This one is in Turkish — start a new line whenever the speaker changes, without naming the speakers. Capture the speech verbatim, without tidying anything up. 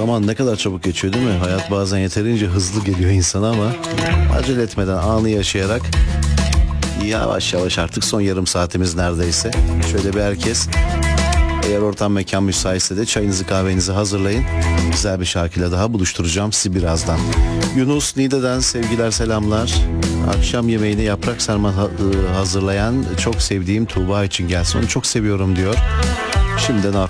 Zaman ne kadar çabuk geçiyor değil mi? Hayat bazen yeterince hızlı geliyor insana ama acele etmeden anı yaşayarak yavaş yavaş artık son yarım saatimiz neredeyse. Şöyle bir herkes, eğer ortam mekan müsaitse de çayınızı kahvenizi hazırlayın. Güzel bir şarkıyla daha buluşturacağım sizi birazdan. Yunus Niğde'den sevgiler selamlar. Akşam yemeğini yaprak sarma hazırlayan çok sevdiğim Tuğba için gelsin. Onu çok seviyorum diyor. Şimdiden